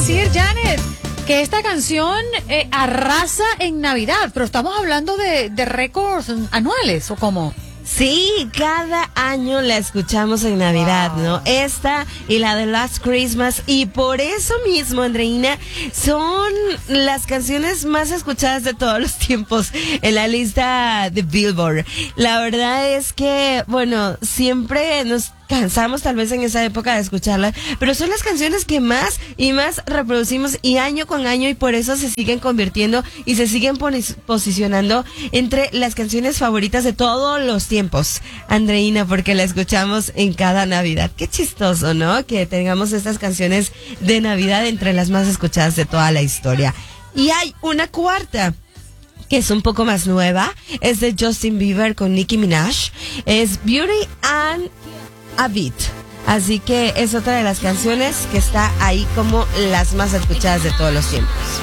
decir, Janet, que esta canción arrasa en Navidad, pero estamos hablando de récords anuales, ¿o cómo? Sí, cada año la escuchamos en Navidad, ¿no? Esta y la de Last Christmas, y por eso mismo, Andreina, son las canciones más escuchadas de todos los tiempos en la lista de Billboard. La verdad es que, bueno, siempre nos cansamos tal vez en esa época de escucharlas, pero son las canciones que más y más reproducimos y año con año, y por eso se siguen convirtiendo y se siguen posicionando entre las canciones favoritas de todos los tiempos, Andreina, porque la escuchamos en cada Navidad. Qué chistoso, ¿no? Que tengamos estas canciones de Navidad entre las más escuchadas de toda la historia. Y hay una cuarta que es un poco más nueva, es de Justin Bieber con Nicki Minaj, es Beauty and a Beat. Así que es otra de las canciones que está ahí como las más escuchadas de todos los tiempos.